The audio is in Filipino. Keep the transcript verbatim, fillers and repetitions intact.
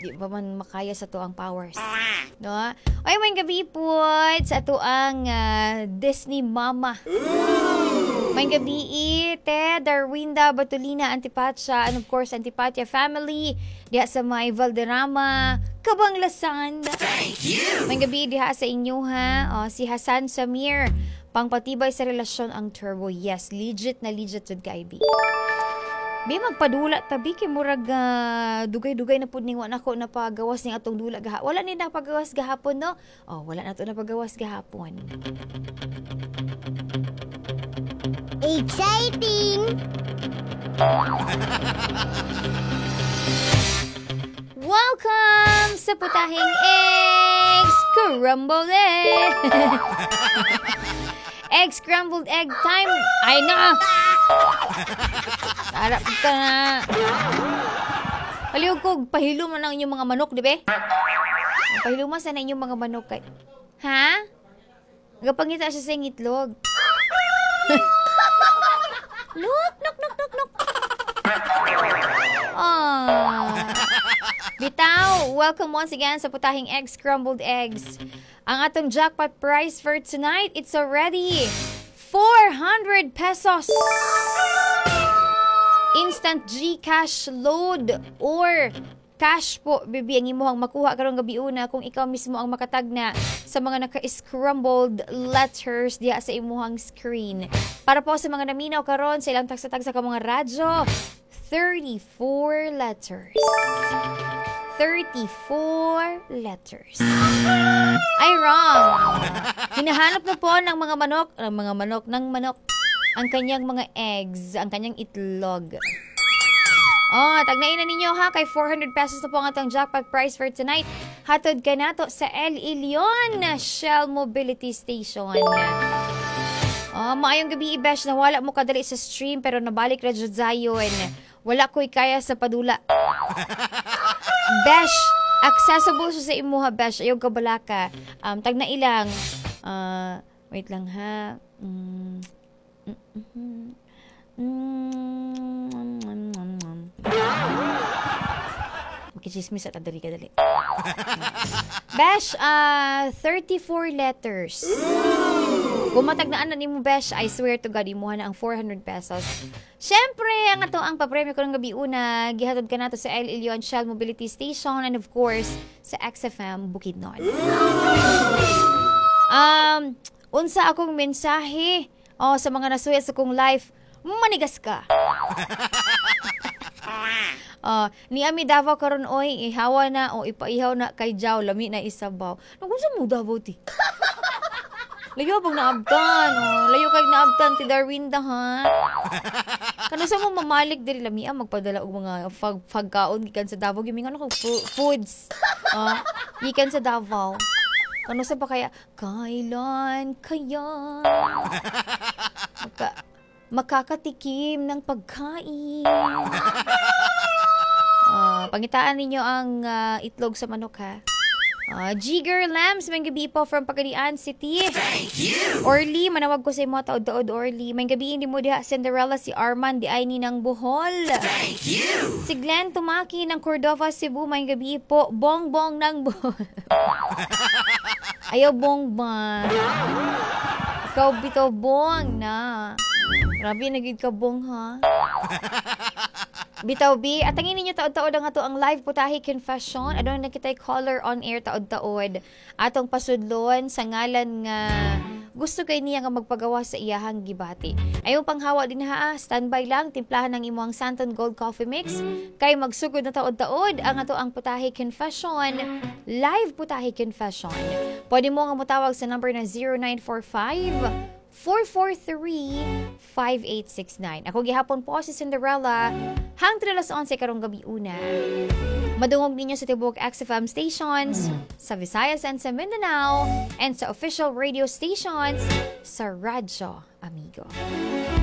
di ba man makaya sa to ang powers. No? Ay, may gabi po sa to ang uh, Disney Mama. May gabi, te, Darwinda, Batulina, Antipatia, and of course, Antipatia family, diha sa may Valderrama, Kabanglasan. Thank you! May gabi, diha sa inyo, ha? O, si Hasan Samir, pangpatibay sa relasyon ang turbo. Yes, legit na legit jud ka, I B. Bi magpadula tabi kay murag uh, dugay-dugay na pud ning wa nako na pagawas ning atong dula gaha. Wala ni na pagawas gahapon no. Oh, wala na to na pagawas gahapon. Exciting! Welcome sa Putahing Eggs Crumbled Egg. Egg scrambled egg time. Ay na. Harap ka na. Paliw ko, pahilo man ang inyong mga manok, di ba? Pahilo man sana inyong mga manok. Kay... Ha? Nagapangita siya sa itlog. Look, nok, nok, nok, nok. Oh. Bitaw, welcome once again sa Putahing Eggs Scrambled Eggs. Ang atong jackpot prize for tonight, it's already four hundred pesos. Instant GCash load or cash po, bibi, ang imuhang makuha karong gabi una kung ikaw mismo ang makatag na sa mga naka-scrambled letters diha sa imuhang screen. Para po sa mga naminaw karon sa ilang tagsa-tagsa ka mga radyo, thirty-four letters. thirty-four letters. Ay, wrong. Hinahanap na po ng mga manok, ng mga manok, ng manok, ang kanyang mga eggs, ang kanyang itlog. Oh, tagnain na ninyo ha, kay four hundred pesos na po ang atong jackpot prize for tonight. Hatod ka na to sa El Ilion Shell Mobility Station. Oh, maayong gabi, Ibesh, na wala mo kadali sa stream pero nabalik na jud zayon. Wala ko'y kaya sa padula. Besh, accessible siya sa imuha, Besh. Ayaw ka balaka. Um, tag na ilang. Uh, wait lang, ha. Mm. Mm-hmm. Mm-hmm. Makichismis at adali ka dali. Besh, uh, thirty-four letters. Kung matagdaan na ni mo, Besh, I swear to God, imuha na ang four hundred pesos. Siyempre, ang ato ang papremyo ko ng gabi una, gihatod ka na to sa El Ilion Shell Mobility Station and of course, sa X F M Bukidnon. Um, unsa akong mensahe oh, sa mga nasuya sa kong life, manigas ka. Uh, ni Ami Davao karon oy, ihawa na o ipaihaw na kay Jaw, lami na isabaw. Nagunsa mo Davao ti? Layo pag naabtan. Oh. Layo kag naabtan ti Darwinda ha. Kano sa mo mamalik diri lami ang magpadala og mga fag fagkaon gikan sa Davao gimingan ako foods. Uh, gikan sa Davao. Kano sa pa kaya kailan kaya Maka, makakatikim ng pagkain. Uh, pangitaan ninyo ang uh, itlog sa manok ha. Uh, Jigger Lambs, may gabi po from Pagadian City. Thank you! Orly, manawag ko sa imo taod-taod Orly. May gabi hindi mo diha Cinderella si Arman di ay ni ng Bohol. Thank you! Si Glenn Tumaki ng Cordova, Cebu. May gabi po Bongbong ng Bohol. Ayaw Bongbong. Ikaw bitaw bong na. Grabe nagid ka bong ha. Bitaw B, at tangin ninyo taod-taod ang ato ang live putahi confession. Adong nakitay caller on air taod-taod. Atong pasudlon sa ngalan nga gusto kay niya nga magpagawa sa iyahang gibati. Ayaw panghawa din ha, standby lang, timplahan ng imuang Santon Gold Coffee Mix. Kay magsugod na taod-taod ang ato ang putahi confession. Live putahi confession. Pwede mo nga mutawag sa number na zero nine four five, four four three, five eight six nine. Ako gihapon po si Cinderella. Hangtod alas onse karong gabi una. Madungog ninyo sa tibok X F M stations sa Visayas and sa Mindanao and sa official radio stations sa Radyo Amigo.